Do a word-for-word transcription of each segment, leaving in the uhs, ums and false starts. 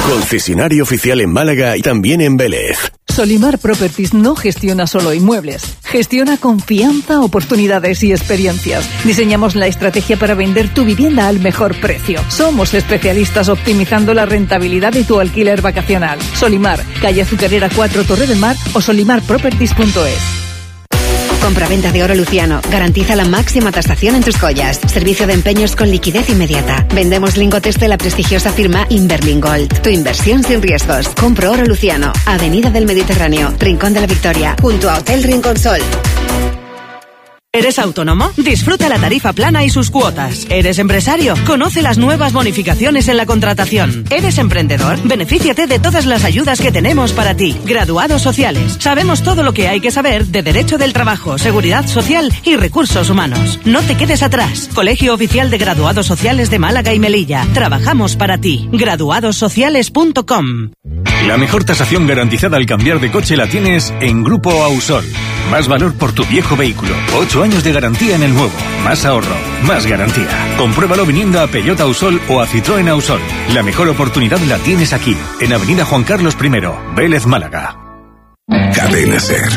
Concesionario oficial en Málaga y también en Vélez. Solimar Properties no gestiona solo inmuebles, gestiona confianza, oportunidades y experiencias. Diseñamos la estrategia para vender tu vivienda al mejor precio. Somos especialistas optimizando la rentabilidad de tu alquiler vacacional. Solimar, calle Azucarera cuatro, Torre del Mar o solimar properties punto es. Compraventa de oro Luciano. Garantiza la máxima tasación en tus joyas. Servicio de empeños con liquidez inmediata. Vendemos lingotes de la prestigiosa firma Inverling Gold. Tu inversión sin riesgos. Compro oro Luciano. Avenida del Mediterráneo, Rincón de la Victoria, junto a Hotel Rincón Sol. ¿Eres autónomo? Disfruta la tarifa plana y sus cuotas. ¿Eres empresario? Conoce las nuevas bonificaciones en la contratación. ¿Eres emprendedor? Benefíciate de todas las ayudas que tenemos para ti. Graduados sociales. Sabemos todo lo que hay que saber de Derecho del Trabajo, Seguridad Social y Recursos Humanos. No te quedes atrás. Colegio Oficial de Graduados Sociales de Málaga y Melilla. Trabajamos para ti. graduados sociales punto com. La mejor tasación garantizada al cambiar de coche la tienes en Grupo Ausol. Más valor por tu viejo vehículo. Ocho años de garantía en el nuevo. Más ahorro. Más garantía. Compruébalo viniendo a Peugeot Ausol o a Citroën Ausol. La mejor oportunidad la tienes aquí, en Avenida Juan Carlos primero, Vélez, Málaga. Cadena Ser.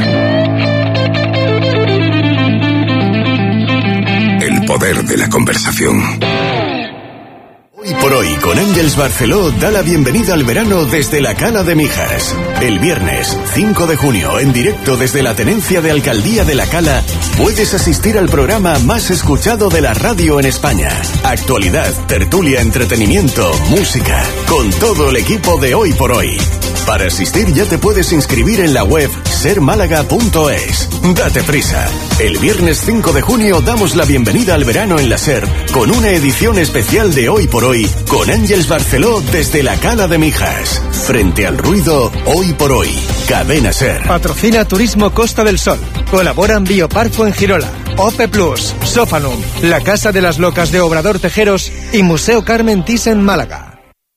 El poder de la conversación. Hoy por hoy, con Ángels Barceló, da la bienvenida al verano desde la Cala de Mijas. El viernes cinco de junio, en directo desde la Tenencia de Alcaldía de la Cala, puedes asistir al programa más escuchado de la radio en España. Actualidad, tertulia, entretenimiento, música, con todo el equipo de Hoy por Hoy. Para asistir ya te puedes inscribir en la web ser málaga punto es. Date prisa. El viernes cinco de junio damos la bienvenida al verano en la SER con una edición especial de Hoy por Hoy con Ángels Barceló desde la Cala de Mijas. Frente al ruido, Hoy por Hoy. Cadena SER. Patrocina Turismo Costa del Sol. Colaboran Bioparco en Girola, Ope Plus, Sofanum, La Casa de las Locas de Obrador Tejeros y Museo Carmen Thyssen Málaga.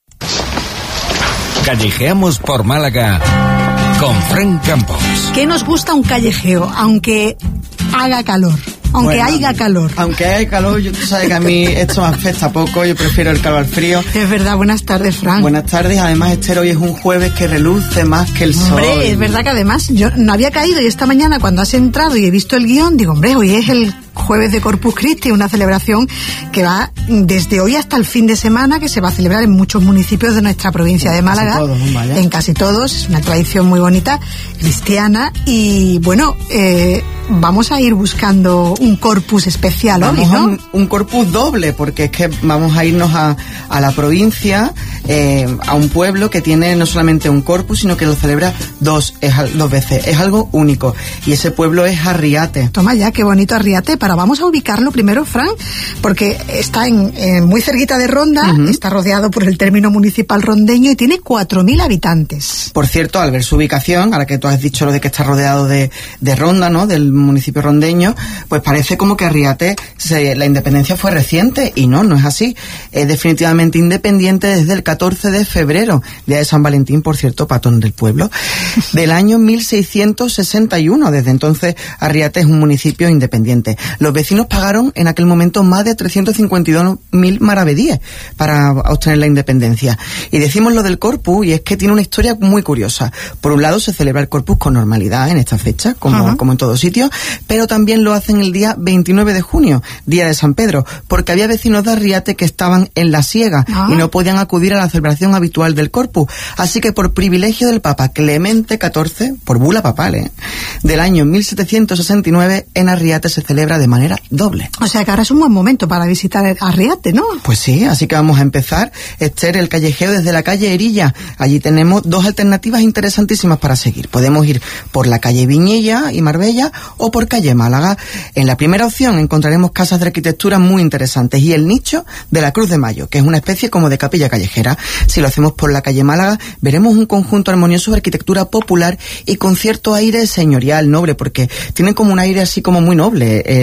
Callejeamos por Málaga con Frank Campos. ¿Qué nos gusta un callejeo? Aunque haga calor. Aunque bueno, haya calor. Aunque haya calor, yo, tú sabes que a mí esto me afecta poco, yo prefiero el calor al frío. Es verdad, buenas tardes, Fran. Buenas tardes, además Esther, hoy es un jueves que reluce más que el sol. Hombre, es verdad que además yo no había caído y esta mañana cuando has entrado y he visto el guión, digo, hombre, hoy es el jueves de Corpus Christi, una celebración que va desde hoy hasta el fin de semana, que se va a celebrar en muchos municipios de nuestra provincia de Málaga. Casi todos, vaya. En casi todos, es una tradición muy bonita, cristiana, y bueno, eh, vamos a ir buscando un corpus especial hoy, ¿no? Un, un corpus doble, porque es que vamos a irnos a, a la provincia, eh, a un pueblo que tiene no solamente un corpus, sino que lo celebra dos, es, dos veces. Es algo único. Y ese pueblo es Arriate. Toma ya, qué bonito Arriate. Para vamos a ubicarlo primero, Fran, porque está en, en muy cerquita de Ronda, uh-huh. Está rodeado por el término municipal rondeño y tiene cuatro mil habitantes. Por cierto, al ver su ubicación, ahora que tú has dicho lo de que está rodeado de, de Ronda, ¿no?, del municipio rondeño, pues parece como que Arriate, se, la independencia fue reciente, y no, no es así. Es definitivamente independiente desde el catorce de febrero, día de San Valentín, por cierto, patrón del pueblo, del año mil seiscientos sesenta y uno. Desde entonces, Arriate es un municipio independiente. Los vecinos pagaron en aquel momento más de trescientos cincuenta y dos mil maravedíes para obtener la independencia. Y decimos lo del Corpus, y es que tiene una historia muy curiosa. Por un lado, se celebra el Corpus con normalidad en esta fecha, como, uh-huh. como en todos sitios, pero también lo hacen el día veintinueve de junio, día de San Pedro, porque había vecinos de Arriate que estaban en la siega uh-huh. y no podían acudir a la celebración habitual del Corpus. Así que por privilegio del Papa Clemente catorce, por bula papal, ¿eh?, del año mil setecientos sesenta y nueve, en Arriate se celebra de manera doble. O sea que ahora es un buen momento para visitar Arriate, ¿no? Pues sí, así que vamos a empezar, Esther, el callejeo desde la calle Erilla. Allí tenemos dos alternativas interesantísimas para seguir. Podemos ir por la calle Viñilla y Marbella o por calle Málaga. En la primera opción encontraremos casas de arquitectura muy interesantes y el nicho de la Cruz de Mayo, que es una especie como de capilla callejera. Si lo hacemos por la calle Málaga, veremos un conjunto armonioso de arquitectura popular y con cierto aire señorial, noble, porque tienen como un aire así como muy noble. Eh,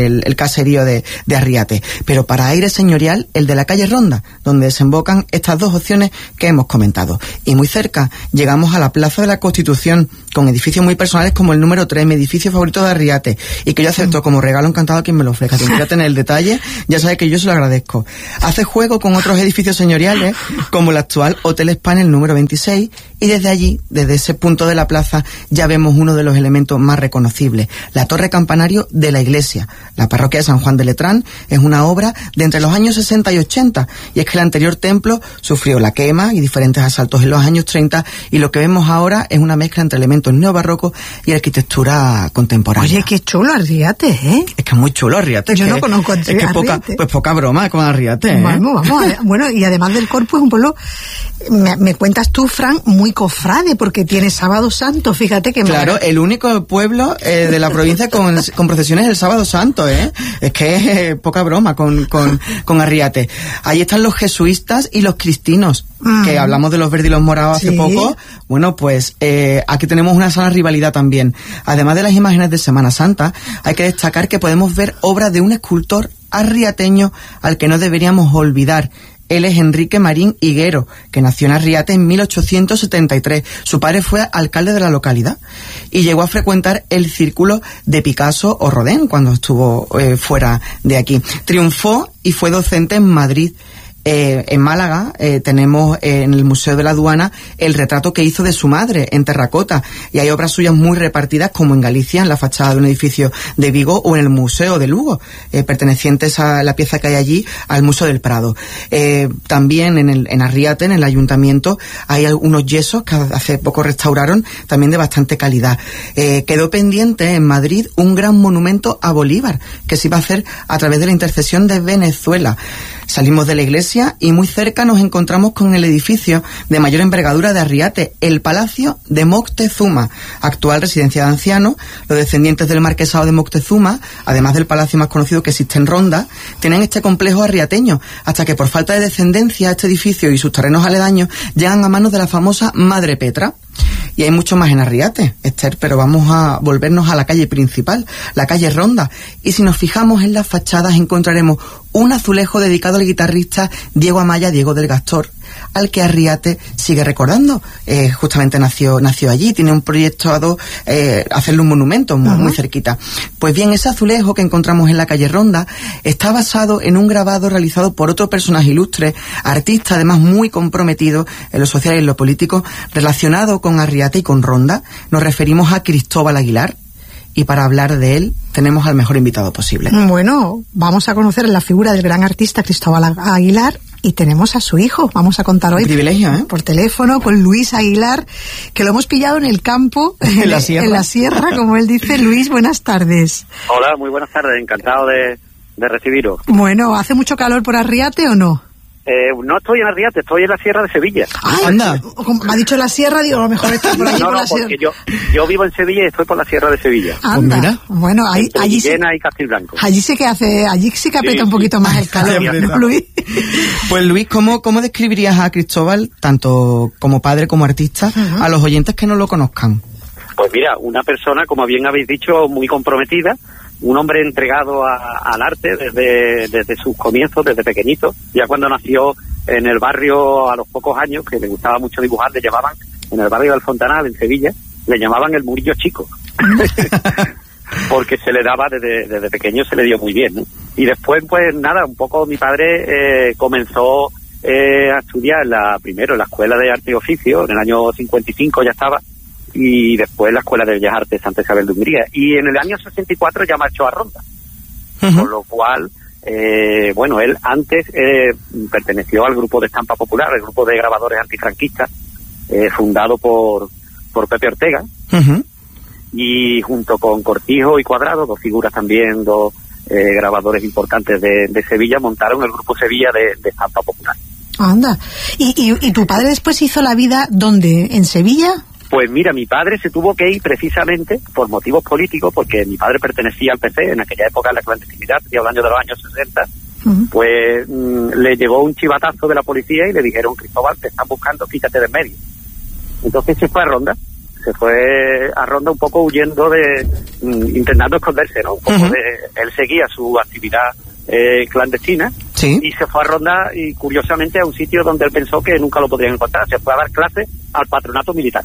el, el caserío de, de Arriate. Pero para aire señorial, el de la calle Ronda, donde desembocan estas dos opciones que hemos comentado. Y muy cerca llegamos a la Plaza de la Constitución, con edificios muy personales como el número tres, mi edificio favorito de Arriate, y que yo acepto como regalo encantado a quien me lo ofrezca. Quien quiera tener el detalle, ya sabe que yo se lo agradezco. Hace juego con otros edificios señoriales, como el actual Hotel Spa en el número veintiséis, y desde allí, desde ese punto de la plaza, ya vemos uno de los elementos más reconocibles, la torre campanario de la iglesia. La parroquia de San Juan de Letrán es una obra de entre los años sesenta y ochenta, y es que el anterior templo sufrió la quema y diferentes asaltos en los años treinta, y lo que vemos ahora es una mezcla entre elementos neobarrocos y arquitectura contemporánea. Oye, qué chulo Arriate, ¿eh? Es que es muy chulo Arriate. Yo que, no conozco es que poca, pues poca broma con Arriate, ¿eh? Vamos, vamos. Bueno, y además del Corpus es un pueblo, me, me cuentas tú, Fran, muy cofrade, porque tiene Sábado Santo, fíjate que... Claro, madre... el único pueblo eh, de la provincia con, con procesiones el Sábado Santo, ¿eh? Es que es eh, poca broma con, con, con Arriate. Ahí están los jesuitas y los cristinos, mm. que hablamos de los verdes y los morados hace ¿Sí? poco. Bueno, pues eh, aquí tenemos una sana rivalidad también. Además de las imágenes de Semana Santa, hay que destacar que podemos ver obras de un escultor arriateño al que no deberíamos olvidar. Él es Enrique Marín Higuero, que nació en Arriate en mil ochocientos setenta y tres. Su padre fue alcalde de la localidad y llegó a frecuentar el círculo de Picasso o Rodin cuando estuvo eh, fuera de aquí. Triunfó y fue docente en Madrid. Eh, en Málaga eh, tenemos eh, en el Museo de la Aduana el retrato que hizo de su madre en terracota, y hay obras suyas muy repartidas, como en Galicia, en la fachada de un edificio de Vigo, o en el Museo de Lugo, eh, pertenecientes a la pieza que hay allí al Museo del Prado. Eh, también en, el, en Arriate, en el Ayuntamiento, hay algunos yesos que hace poco restauraron, también de bastante calidad. Eh, quedó pendiente en Madrid un gran monumento a Bolívar, que se iba a hacer a través de la intercesión de Venezuela. Salimos de la iglesia y muy cerca nos encontramos con el edificio de mayor envergadura de Arriate, el Palacio de Moctezuma, actual residencia de ancianos. Los descendientes del marquesado de Moctezuma, además del palacio más conocido que existe en Ronda, tienen este complejo arriateño, hasta que por falta de descendencia este edificio y sus terrenos aledaños llegan a manos de la famosa Madre Petra. Y hay mucho más en Arriate, Esther, pero vamos a volvernos a la calle principal, la calle Ronda. Y si nos fijamos en las fachadas encontraremos un azulejo dedicado al guitarrista Diego Amaya, Diego del Gastor, al que Arriate sigue recordando. Eh, justamente nació nació allí, tiene un proyecto eh, hacerle un monumento muy, uh-huh. muy cerquita. Pues bien, ese azulejo que encontramos en la calle Ronda está basado en un grabado realizado por otro personaje ilustre, artista además muy comprometido en lo social y en lo político, relacionado con Arriate y con Ronda. Nos referimos a Cristóbal Aguilar. Y para hablar de él tenemos al mejor invitado posible. Bueno, vamos a conocer la figura del gran artista Cristóbal Aguilar, y tenemos a su hijo. Vamos a contar hoy. Un privilegio, ¿eh? Por teléfono con Luis Aguilar, que lo hemos pillado en el campo, en la sierra, en la sierra, como él dice. Luis, buenas tardes. Hola, muy buenas tardes. Encantado de, de recibiros. Bueno, ¿hace mucho calor por Arriate o no? Eh, no estoy en Arriate, estoy en la Sierra de Sevilla. Ay, anda. Como me ha dicho la Sierra, digo, a lo mejor estoy por allí no, por no, la Sierra. porque yo, yo vivo en Sevilla y estoy por la Sierra de Sevilla. Anda. Pues mira. Bueno, ahí, allí sí, y Castilblanco. Allí sí que hace, allí sí que aprieta sí, un poquito sí. más el calor, ¿no, Luis? Pues Luis, ¿cómo, cómo describirías a Cristóbal, tanto como padre como artista, uh-huh. a los oyentes que no lo conozcan? Pues mira, una persona, como bien habéis dicho, muy comprometida, un hombre entregado a, al arte desde, desde sus comienzos, desde pequeñito. Ya cuando nació en el barrio a los pocos años, que le gustaba mucho dibujar, le llamaban, en el barrio del Fontanal, en Sevilla, le llamaban el Murillo Chico. Porque se le daba, desde, desde pequeño se le dio muy bien, ¿no? Y después, pues nada, un poco mi padre eh, comenzó eh, a estudiar la, primero en la Escuela de Arte y Oficio, en el año cincuenta y cinco ya estaba, y después la Escuela de Bellas Artes Santa Isabel de Hungría, y en el año sesenta y cuatro ya marchó a Ronda, uh-huh. Con lo cual, eh, bueno, él antes eh, perteneció al grupo de estampa popular, el grupo de grabadores antifranquistas, eh, fundado por, por Pepe Ortega, uh-huh. Y junto con Cortijo y Cuadrado, dos figuras también, dos eh, grabadores importantes de, de Sevilla, montaron el grupo Sevilla de, de estampa popular. Anda, ¿Y, y, ¿y tu padre después hizo la vida dónde? ¿En Sevilla? Pues mira, mi padre se tuvo que ir precisamente por motivos políticos, porque mi padre pertenecía al P C en aquella época, en la clandestinidad, estoy hablando de los años sesenta, uh-huh. Pues mmm, le llegó un chivatazo de la policía y le dijeron: Cristóbal, te están buscando, quítate de en medio. Entonces se fue a Ronda, se fue a Ronda un poco huyendo de, mm, intentando esconderse, ¿no? Un poco uh-huh. de, él seguía su actividad eh, clandestina ¿Sí? y se fue a Ronda y curiosamente a un sitio donde él pensó que nunca lo podrían encontrar, se fue a dar clases al patronato militar.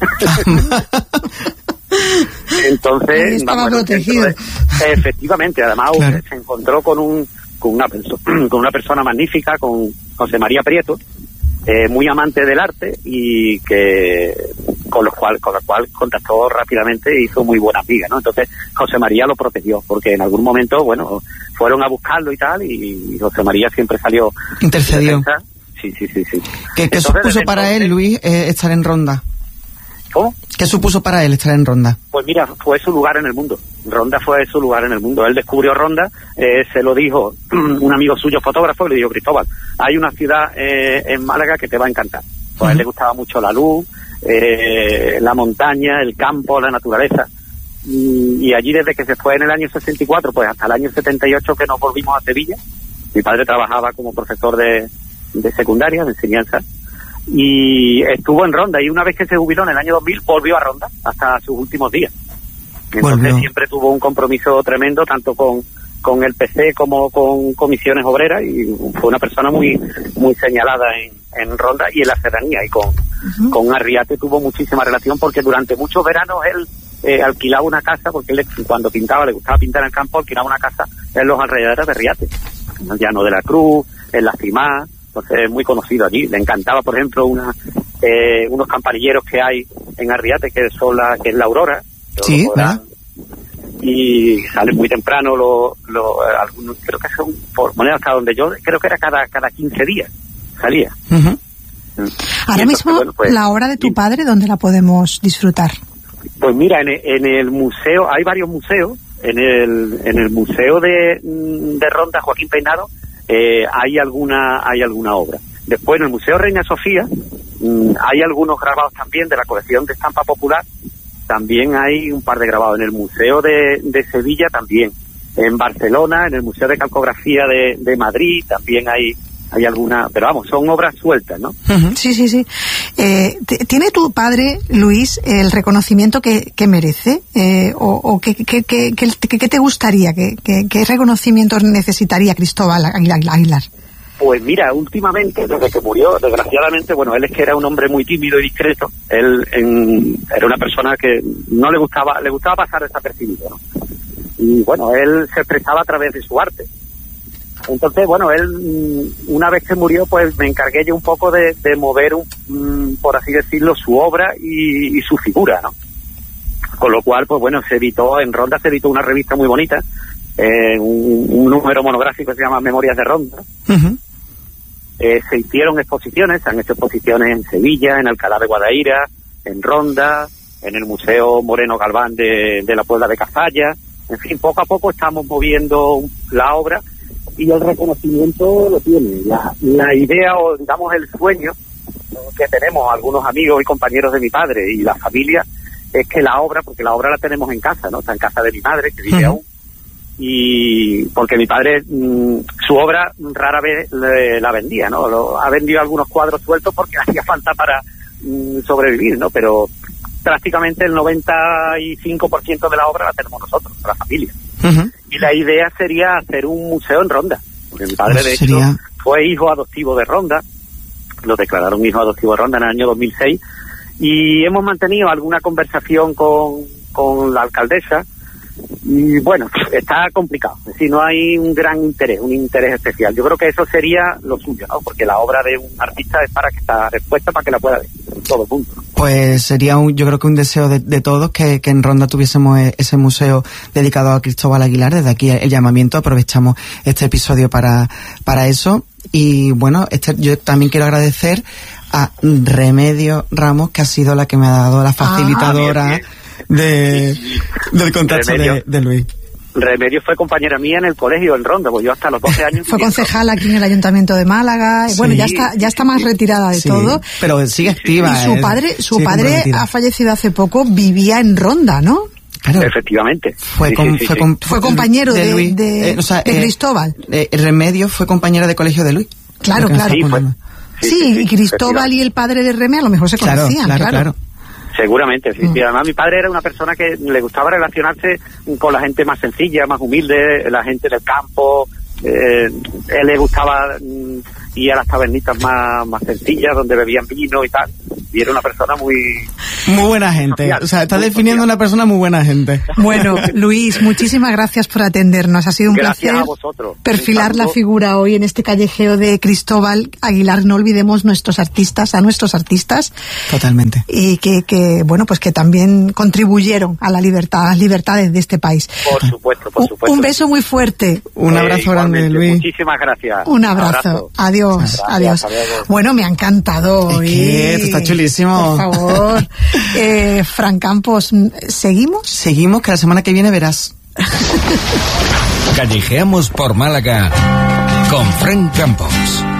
Entonces, estaba vamos, protegido. Entonces, efectivamente, además claro. se encontró con un con una perso- con una persona magnífica, con José María Prieto, eh, muy amante del arte y que con lo cual con lo cual contactó rápidamente e hizo muy buena amiga, ¿no? Entonces José María lo protegió porque en algún momento, bueno, fueron a buscarlo y tal y José María siempre salió intercedió. Sí, sí, sí, sí. ¿Qué, qué supuso para él, Luis, eh, estar en Ronda? ¿Cómo? ¿Qué supuso para él estar en Ronda? Pues mira, fue su lugar en el mundo. Ronda fue su lugar en el mundo. Él descubrió Ronda, eh, se lo dijo un amigo suyo fotógrafo, le dijo: Cristóbal, hay una ciudad eh, en Málaga que te va a encantar. Pues uh-huh. a él le gustaba mucho la luz, eh, la montaña, el campo, la naturaleza. Y, y allí desde que se fue en el año sesenta y cuatro, pues hasta el año setenta y ocho que nos volvimos a Sevilla. Mi padre trabajaba como profesor de, de secundaria, de enseñanza. Y estuvo en Ronda y una vez que se jubiló en el año dos mil volvió a Ronda hasta sus últimos días. Entonces volvió. Siempre tuvo un compromiso tremendo tanto con, con el P C como con comisiones obreras y fue una persona muy muy señalada en, en Ronda y en la serranía y con, uh-huh. con Arriate tuvo muchísima relación porque durante muchos veranos él eh, alquilaba una casa porque él cuando pintaba, le gustaba pintar en el campo, alquilaba una casa en los alrededores de Arriate, en el Llano de la Cruz, en la Cimá. Entonces es muy conocido allí. Le encantaba, por ejemplo, una eh, unos campanilleros que hay en Arriate, que son la, que es la Aurora. Sí, ¿verdad? Y salen muy temprano, los, los, algunos, creo que son, por moneda hasta donde yo, creo que era cada cada quince días, salía. Uh-huh. Ahora entonces, mismo, bueno, pues, la obra de tu padre, ¿dónde la podemos disfrutar? Pues mira, en, en el museo, hay varios museos, en el en el museo de, de Ronda, Joaquín Peinado, Eh, hay alguna hay alguna obra. Después en el Museo Reina Sofía mmm, hay algunos grabados también de la colección de estampa popular, también hay un par de grabados en el Museo de, de Sevilla también, en Barcelona, en el Museo de Calcografía de, de Madrid también hay hay alguna, pero vamos, son obras sueltas, ¿no? Uh-huh. Sí, sí, sí. Eh, ¿Tiene tu padre, Luis, el reconocimiento que, que merece? Eh, ¿O, o qué, qué, qué, qué, qué te gustaría? ¿Qué, qué, qué reconocimiento necesitaría Cristóbal Aguilar? Pues mira, últimamente, desde que murió, desgraciadamente, bueno, él es que era un hombre muy tímido y discreto. Él en, era una persona que no le gustaba, le gustaba pasar desapercibido, ¿no? Y bueno, él se expresaba a través de su arte. Entonces, bueno, él, una vez que murió, pues me encargué yo un poco de, de mover, un, por así decirlo, su obra y, y su figura, ¿no? Con lo cual, pues bueno, se editó, en Ronda se editó una revista muy bonita, eh, un, un número monográfico que se llama Memorias de Ronda. Uh-huh. Eh, se hicieron exposiciones, se han hecho exposiciones en Sevilla, en Alcalá de Guadaira, en Ronda, en el Museo Moreno Galván de, de la Puebla de Cazalla. En fin, poco a poco estamos moviendo la obra y el reconocimiento lo tiene. La, la idea o digamos el sueño que tenemos algunos amigos y compañeros de mi padre y la familia es que la obra, porque la obra la tenemos en casa, ¿no? Está en casa de mi madre, que vive uh-huh. aún, y porque mi padre mmm, su obra rara vez le, la vendía, ¿no? Lo, ha vendido algunos cuadros sueltos porque hacía falta para mmm, sobrevivir, ¿no? Pero prácticamente el noventa y cinco por ciento de la obra la tenemos nosotros, la familia. Uh-huh. Y la idea sería hacer un museo en Ronda, porque mi padre de hecho sería... fue hijo adoptivo de Ronda, lo declararon hijo adoptivo de Ronda en el año dos mil seis, y hemos mantenido alguna conversación con, con la alcaldesa, y bueno, está complicado, es decir, no hay un gran interés, un interés especial. Yo creo que eso sería lo suyo, ¿no? Porque la obra de un artista es para que está expuesta, para que la pueda ver todo el mundo, ¿no? Pues sería un, yo creo que un deseo de, de todos que, que en Ronda tuviésemos ese museo dedicado a Cristóbal Aguilar. Desde aquí el llamamiento, aprovechamos este episodio para, para eso. Y bueno, este, yo también quiero agradecer a Remedio Ramos, que ha sido la que me ha dado la facilitadora ah, bien, bien. De, del contacto de, de Luis. Remedio fue compañera mía en el colegio en Ronda, pues yo hasta los doce años. Fue concejal aquí en el Ayuntamiento de Málaga. Sí, bueno, ya está ya está más retirada de sí, todo. Pero sigue activa. Y su eh, padre su padre ha fallecido hace poco, vivía en Ronda, ¿no? Claro. Efectivamente. Fue, sí, con, sí, sí, fue, sí. Con, fue compañero de, Luis, de, de, eh, o sea, de Cristóbal. Eh, eh, Remedio fue compañera de colegio de Luis. Claro, claro. Sí, fue, sí, sí, sí, y Cristóbal y el padre de Remé a lo mejor se conocían, claro. claro, claro. claro. Seguramente, sí, sí. Además, mi padre era una persona que le gustaba relacionarse con la gente más sencilla, más humilde, la gente del campo. Eh, él le gustaba mm, ir a las tabernitas más, más sencillas, donde bebían vino y tal. Y era una persona muy... Muy buena gente. Social, o sea, está definiendo social. Una persona muy buena gente. Bueno, Luis, muchísimas gracias por atendernos. Ha sido un gracias placer a vosotros. Perfilar la figura hoy en este callejeo de Cristóbal Aguilar. No olvidemos nuestros artistas, a nuestros artistas. Totalmente. Y que, que bueno, pues que también contribuyeron a la libertad, a las libertades de este país. Por supuesto, por supuesto. Un, un beso muy fuerte. Un abrazo eh, grande, Luis. Muchísimas gracias. Un abrazo. abrazo. Adiós, gracias, adiós. Bueno, me ha encantado hoy. Es que esto está chulísimo. Por favor. eh, Fran Campos, ¿seguimos? Seguimos, que la semana que viene verás. Callejeamos por Málaga con Fran Campos.